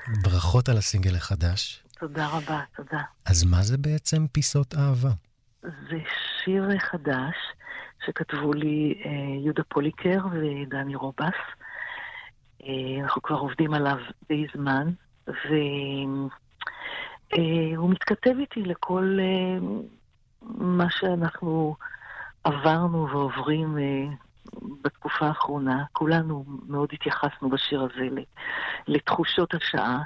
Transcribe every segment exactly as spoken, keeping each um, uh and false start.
ברכות על הסינגל החדש. תודה רבה, תודה. אז מה זה בעצם פיסות אהבה? זה שיר חדש שכתבו לי אה, יהודה פוליקר ודני רובס. אה, אנחנו כבר עובדים עליו די זמן, והוא אה, מתכתב איתי לכל אה, מה שאנחנו עברנו ועוברים אה, בתקופה האחרונה. כולנו מאוד התייחסנו בשיר הזה לתחושות השעה,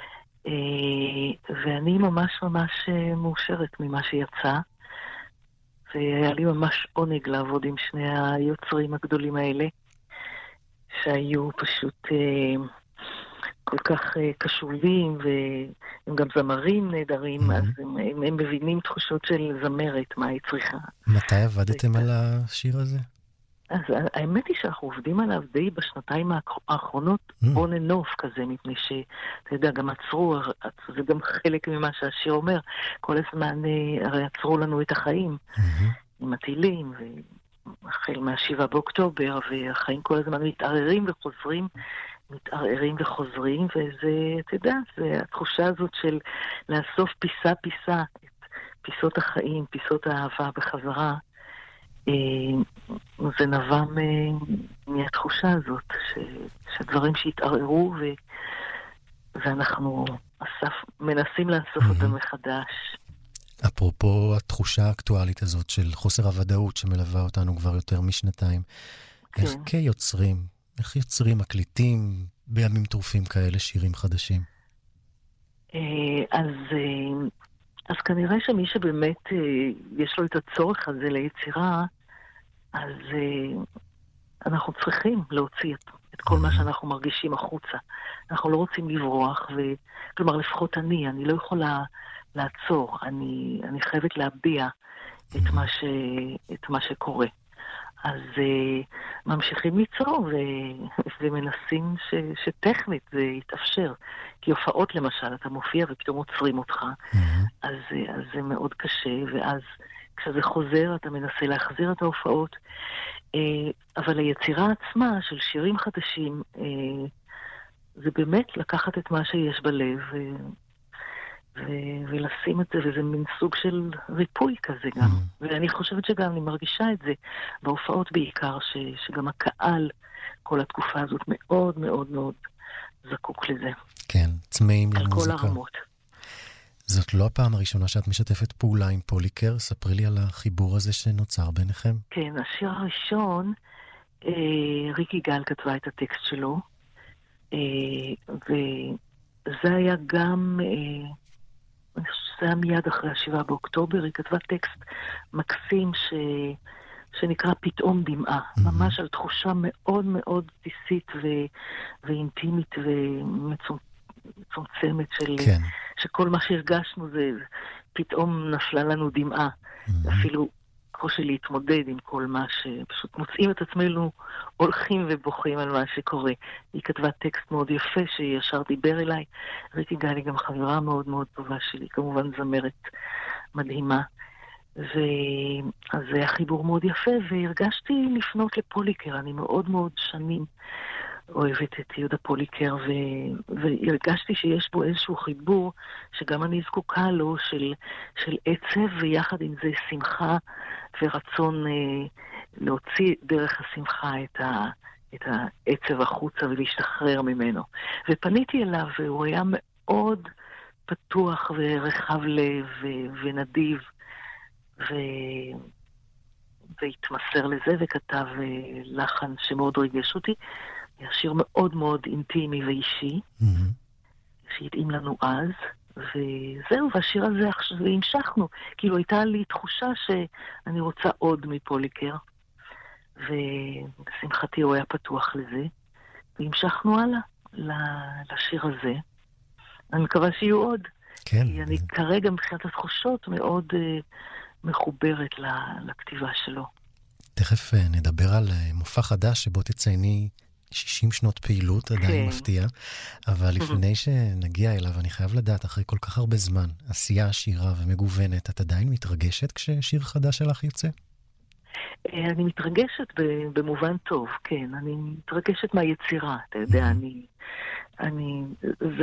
ואני ממש ממש מאושרת ממה שיצא, והיה לי ממש עונג לעבוד עם שני היוצרים הגדולים האלה, שהיו פשוט כל כך קשובים, והם גם זמרים נהדרים, אז הם, הם, הם מבינים תחושות של זמרת, מה היא צריכה. מתי עבדתם על השיר הזה? אז האמת היא שאנחנו עובדים עליו די בשנתיים האחרונות on and off כזה, מפני שאתה יודע, גם עצרו, זה גם חלק ממה שהשיר אומר, כל הזמן הרי עצרו לנו את החיים, עם הטילים, והחל מהשבעה באוקטובר, והחיים כל הזמן מתערערים וחוזרים, מתערערים וחוזרים, וזה, אתה יודע, זה התחושה הזאת של לאסוף פיסה פיסה, את פיסות החיים, פיסות האהבה בחזרה, זה נבע מהתחושה הזאת, שהדברים שהתערערו ואנחנו מנסים לאסוף אותם מחדש. אפרופו התחושה האקטואלית הזאת של חוסר הוודאות שמלווה אותנו כבר יותר משנתיים, איך כיוצרים, איך יוצרים, מקליטים בימים טרופים כאלה שירים חדשים? אז... אז כנראה שמי שבאמת יש לו את הצורך הזה ליצירה, אז אנחנו צריכים להוציא את, את כל מה שאנחנו מרגישים החוצה. אנחנו לא רוצים לברוח, ו... כלומר לפחות אני, אני לא יכולה לעצור, אני, אני חייבת להביע את מה, ש... את מה שקורה. אז uh, ממשיכים ליצור ו... ומנסים ש... שטכנית זה יתאפשר. כי הופעות למשל, אתה מופיע ופתאום עוצרים אותך, mm-hmm. אז, אז זה מאוד קשה, ואז כשזה חוזר אתה מנסה להחזיר את ההופעות. Uh, אבל היצירה עצמה של שירים חדשים, uh, זה באמת לקחת את מה שיש בלב, uh, ו- ולשים את זה, וזה מין סוג של ריפוי כזה גם. Mm-hmm. ואני חושבת שגם אני מרגישה את זה בהופעות בעיקר, ש- שגם הקהל כל התקופה הזאת מאוד מאוד מאוד זקוק לזה. כן, צמאים למוזיקה. על כל הרמות. זאת לא הפעם הראשונה שאת משתפת פעולה עם פוליקר, ספרי לי על החיבור הזה שנוצר ביניכם. כן, השיר הראשון, אה, ריקי גל כתבה את הטקסט שלו, אה, וזה היה גם... אה, זה היה מיד אחרי השבעה באוקטובר, היא כתבה טקסט מקסים ש... שנקרא פתאום דמעה, mm-hmm. ממש על תחושה מאוד מאוד בסיסית ו... ואינטימית ומצומצמת של... כן. שכל מה שהרגשנו זה פתאום נפלה לנו דמעה, mm-hmm. אפילו קושי להתמודד עם כל מה שפשוט מוצאים את עצמנו הולכים ובוכים על מה שקורה. היא כתבה טקסט מאוד יפה שישר דיבר אליי. ריקי גל היא גם חברה מאוד מאוד טובה שלי, כמובן זמרת מדהימה. ואז זה היה חיבור מאוד יפה, והרגשתי לפנות לפוליקר. אני מאוד מאוד שנים אוהבת את יהודה פוליקר, ו... והרגשתי שיש בו איזשהו חיבור שגם אני זקוקה לו, של, של עצב, ויחד עם זה שמחה ורצון אה, להוציא דרך השמחה את, ה... את העצב החוצה ולהשתחרר ממנו. ופניתי אליו, והוא היה מאוד פתוח ורחב לב ו... ונדיב, ו... והתמסר לזה וכתב אה, לחן שמאוד ריגש אותי. שיר מאוד מאוד אינטימי ואישי, mm-hmm. שהתאים לנו אז, וזהו, והשיר הזה המשכנו. כאילו הייתה לי תחושה שאני רוצה עוד מפוליקר, ובשמחתי הוא היה פתוח לזה, והמשכנו הלאה לשיר הזה. אני מקווה שיהיו עוד, כן. כי אני כרגע מבחינת התחושות מאוד uh, מחוברת לכתיבה שלו. תכף נדבר על מופע חדש שבו תצייני שישים שנות פעילות, עדיין מפתיע, אבל לפני שנגיע אליו, אני חייב לדעת, אחרי כל כך הרבה זמן, עשייה עשירה ומגוונת, את עדיין מתרגשת כששיר חדש שלך יוצא? אני מתרגשת במובן טוב, כן, אני מתרגשת מהיצירה, אתה יודע, אני, אני, זה, זה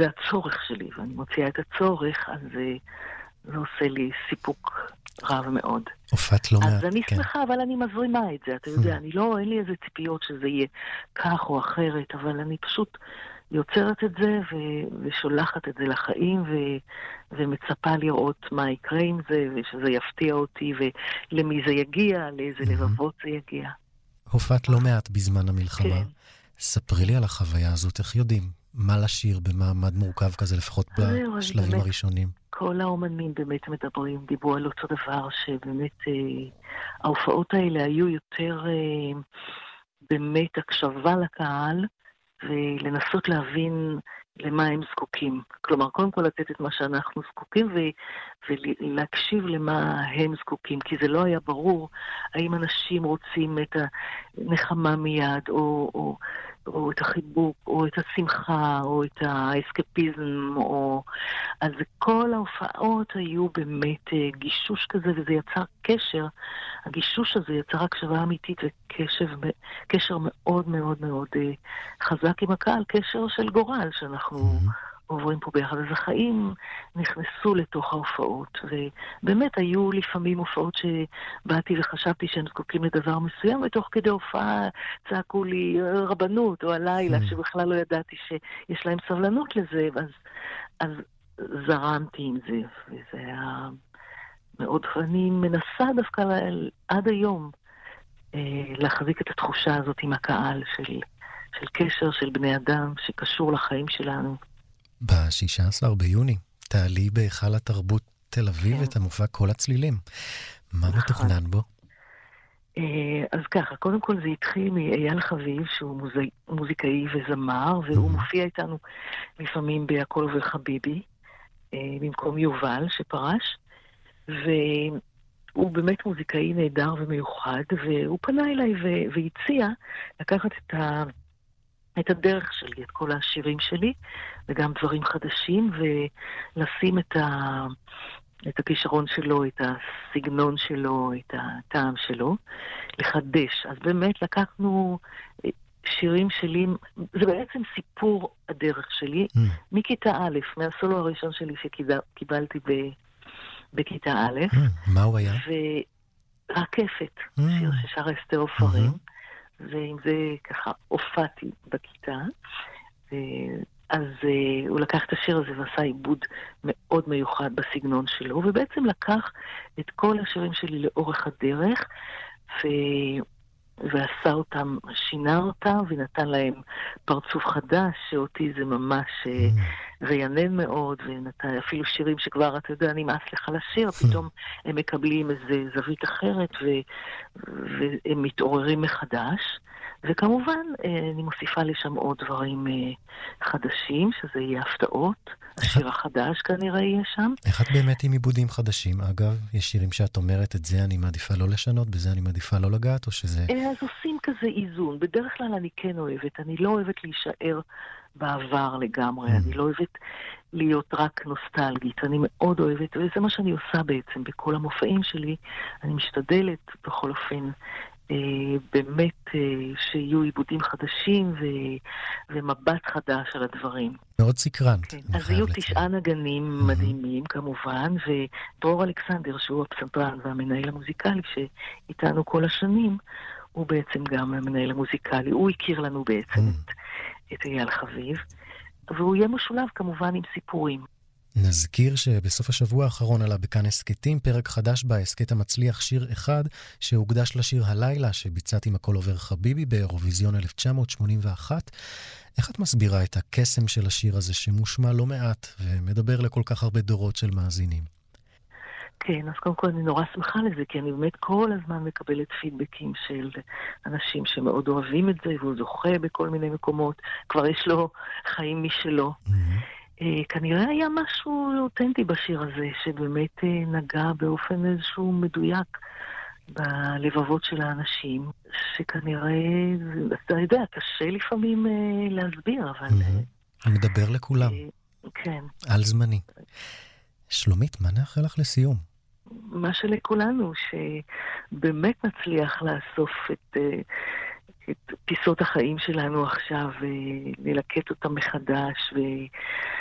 זה הצורך שלי, ואני מוציאה את הצורך, אז זה, זה עושה לי סיפוק רב מאוד. הופעת לא מעט, אז אני כן. שמחה, אבל אני מזרימה את זה, אתה יודע, אני לא, אין לי איזה ציפיות שזה יהיה כך או אחרת, אבל אני פשוט יוצרת את זה ו- ושולחת את זה לחיים ו- ומצפה לראות מה יקרה עם זה, ושזה יפתיע אותי ולמי זה יגיע, לאיזה לבבות זה יגיע. הופעת לא מעט בזמן המלחמה. כן. ספרי לי על החוויה הזאת, איך יודעים? מה לשיר במעמד מורכב כזה, לפחות זהו, אז בשלבים באמת, הראשונים? כל האומנים באמת מדברים, דיברו על אותו דבר, שבאמת אה, ההופעות האלה היו יותר אה, באמת הקשבה לקהל, ולנסות להבין למה הם זקוקים. כלומר, קודם כל לתת את מה שאנחנו זקוקים, ו- ולהקשיב למה הם זקוקים, כי זה לא היה ברור האם אנשים רוצים את הנחמה מיד, או, או, או את החיבוק, או את השמחה, או את האסקפיזם, או... אז כל ההופעות היו באמת גישוש כזה, וזה יצר קשר. הגישוש הזה יצר הקשבה אמיתית וקשר מאוד מאוד מאוד חזק עם הקהל, קשר של גורל שאנחנו mm-hmm. עוברים פה ביחד. אז החיים נכנסו לתוך ההופעות, ובאמת היו לפעמים הופעות שבאתי וחשבתי שהם זקוקים לדבר מסוים, ותוך כדי הופעה צעקו לי רבנות או הלילה, mm-hmm. שבכלל לא ידעתי שיש להם סבלנות לזה, אז, אז זרמתי עם זה, וזה היה מאוד, ואני מנסה דווקא עד היום להחזיק את התחושה הזאת עם הקהל של, של קשר של בני אדם שקשור לחיים שלנו. ב-שישה עשר ביוני תעלי בהיכל התרבות תל אביב כן. את המופע כל הצלילים. מה נכון. מתוכנן בו? אז ככה, קודם כל זה התחיל מאייל חביב, שהוא מוזי... מוזיקאי וזמר, והוא mm-hmm. מופיע איתנו לפעמים בהכל עובר חביבי, במקום יובל שפרש, והוא באמת מוזיקאי נהדר ומיוחד, והוא פנה אליי ו... והציע לקחת את ה... את הדרך שלי, את כל השירים שלי, וגם דברים חדשים, ולשים את, ה... את הכישרון שלו, את הסגנון שלו, את הטעם שלו, לחדש. אז באמת לקחנו שירים שלי, זה בעצם סיפור הדרך שלי, mm. מכיתה א', מהסולו הראשון שלי שקיבלתי ב... בכיתה א'. Mm. מה הוא היה? ורקפת, mm. שיר ששר אסתר עופרים. Mm-hmm. ועם זה ככה הופעתי בכיתה, אז הוא לקח את השיר הזה ועשה עיבוד מאוד מיוחד בסגנון שלו, ובעצם לקח את כל השירים שלי לאורך הדרך, ו... ועשה אותם, שינה אותם, ונתן להם פרצוף חדש, שאותי זה ממש רענן מאוד, ונתן אפילו שירים שכבר, אתה יודע, נמאס לך לשיר, פתאום הם מקבלים איזו זווית אחרת, ו... והם מתעוררים מחדש. וכמובן, אני מוסיפה לשם עוד דברים חדשים, שזה יהיה הפתעות. השיר החדש כנראה יהיה שם. איך את באמת עם עיבודים חדשים? אגב, יש שירים שאת אומרת, את זה אני מעדיפה לא לשנות, בזה אני מעדיפה לא לגעת, או שזה... אז עושים כזה איזון. בדרך כלל אני כן אוהבת. אני לא אוהבת להישאר בעבר לגמרי. אני לא אוהבת להיות רק נוסטלגית. אני מאוד אוהבת, וזה מה שאני עושה בעצם בכל המופעים שלי. אני משתדלת בכל אופן באמת שיהיו עיבודים חדשים ומבט חדש על הדברים. מאוד סקרנט. אז יהיו תשעה נגנים מדהימים כמובן, ודרור אלכסנדר שהוא הפסנתרן והמנהל המוזיקלי שאיתנו כל השנים, הוא בעצם גם המנהל המוזיקלי. הוא הכיר לנו בעצם את אייל חביב, והוא יהיה משולב כמובן עם סיפורים. נזכיר שבסוף השבוע האחרון עלה בכאן הסקטים פרק חדש בהסקט המצליח שיר אחד שהוקדש לשיר הלילה שביצעת עם הכל עובר חביבי באירוויזיון אלף תשע מאות שמונים ואחת. איך את מסבירה את הקסם של השיר הזה שמושמע לא מעט ומדבר לכל כך הרבה דורות של מאזינים? כן, אז קודם כל אני נורא שמחה לזה, כי אני באמת כל הזמן מקבלת פידבקים של אנשים שמאוד אוהבים את זה, והוא זוכה בכל מיני מקומות, כבר יש לו חיים משלו. Mm-hmm. כנראה היה משהו אותנטי בשיר הזה, שבאמת נגע באופן איזשהו מדויק בלבבות של האנשים, שכנראה, אתה יודע, קשה לפעמים להסביר, אבל... הוא מדבר לכולם. כן. על זמני. שלומית, מה נאחל לך לסיום? מה שלכולנו, שבאמת נצליח לאסוף את... את פיסות החיים שלנו עכשיו, וללקט אותם מחדש,